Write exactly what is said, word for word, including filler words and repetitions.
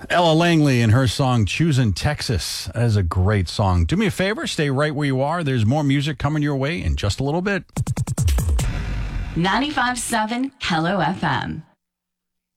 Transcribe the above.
Ella Langley and her song Choosing Texas. That is a great song. Do me a favor, stay right where you are. There's more music coming your way in just a little bit. ninety-five point seven Hello F M.